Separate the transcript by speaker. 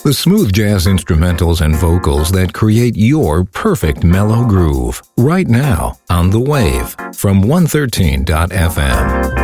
Speaker 1: The smooth jazz instrumentals and vocals that create your perfect mellow groove. Right now on The Wave from 113.fm.